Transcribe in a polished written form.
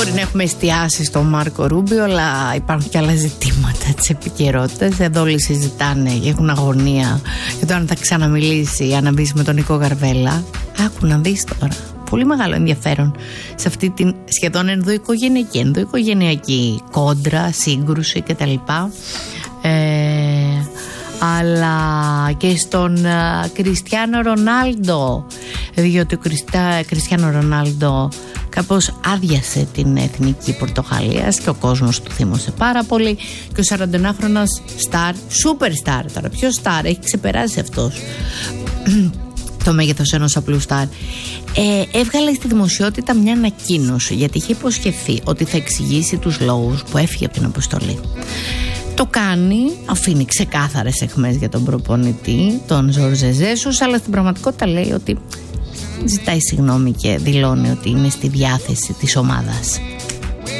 Μπορεί να έχουμε εστιάσει στον Μάρκο Ρούμπιο, αλλά υπάρχουν και άλλα ζητήματα της επικαιρότητας. Εδώ όλοι συζητάνε, έχουν αγωνία για το αν θα ξαναμιλήσει ή αν μπει με τον Νικό Γαρβέλα. Άκου να δεις τώρα. Πολύ μεγάλο ενδιαφέρον σε αυτή την σχεδόν ενδοοικογενειακή κόντρα, σύγκρουση κτλ. Αλλά και στον Κριστιάνο Ρονάλντο, διότι ο Κριστιάνο Ρονάλντο κάπως άδειασε την εθνική Πορτογαλίας και ο κόσμος του θύμωσε πάρα πολύ, και ο 41χρονος στάρ, σούπερ στάρ, τώρα ποιο στάρ, έχει ξεπεράσει αυτός το μέγεθος ενός απλού στάρ, έβγαλε στη δημοσιότητα μια ανακοίνωση, γιατί είχε υποσχεθεί ότι θα εξηγήσει τους λόγους που έφυγε από την αποστολή. Το κάνει, αφήνει ξεκάθαρες αιχμές για τον προπονητή, τον Ζόρζε Ζέσους, αλλά στην πραγματικότητα λέει ότι ζητάει συγγνώμη και δηλώνει ότι είναι στη διάθεση της ομάδας.